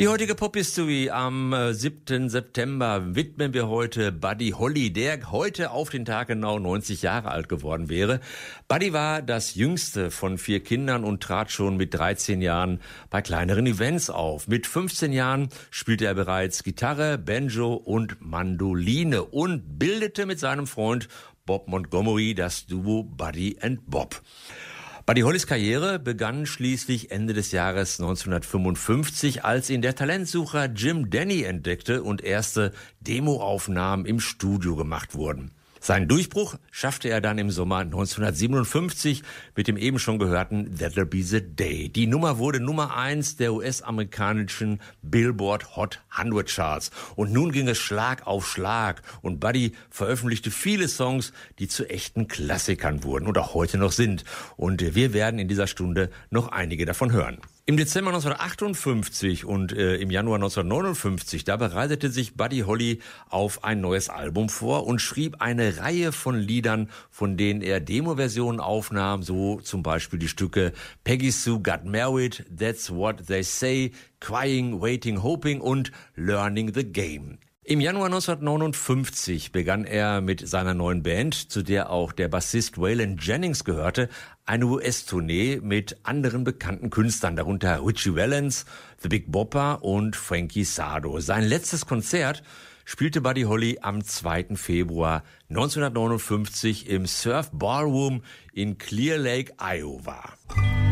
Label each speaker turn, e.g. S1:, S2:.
S1: Die heutige Pop-History am 7. September widmen wir heute Buddy Holly, der heute auf den Tag genau 90 Jahre alt geworden wäre. Buddy war das jüngste von 4 Kindern und trat schon mit 13 Jahren bei kleineren Events auf. Mit 15 Jahren spielte er bereits Gitarre, Banjo und Mandoline und bildete mit seinem Freund Bob Montgomery das Duo Buddy and Bob. Buddy Hollys Karriere begann schließlich Ende des Jahres 1955, als ihn der Talentsucher Jim Denny entdeckte und erste Demoaufnahmen im Studio gemacht wurden. Seinen Durchbruch schaffte er dann im Sommer 1957 mit dem eben schon gehörten That'll Be the Day. Die Nummer wurde Nummer 1 der US-amerikanischen Billboard Hot 100 Charts. Und nun ging es Schlag auf Schlag. Und Buddy veröffentlichte viele Songs, die zu echten Klassikern wurden und auch heute noch sind. Und wir werden in dieser Stunde noch einige davon hören. Im Dezember 1958 und im Januar 1959, da bereitete sich Buddy Holly auf ein neues Album vor und schrieb eine Reihe von Liedern, von denen er Demo-Versionen aufnahm, so zum Beispiel die Stücke Peggy Sue Got Married, That's What They Say, Crying, Waiting, Hoping und Learning the Game. Im Januar 1959 begann er mit seiner neuen Band, zu der auch der Bassist Waylon Jennings gehörte, eine US-Tournee mit anderen bekannten Künstlern, darunter Ritchie Valens, The Big Bopper und Frankie Sardo. Sein letztes Konzert spielte Buddy Holly am 2. Februar 1959 im Surf Ballroom in Clear Lake, Iowa.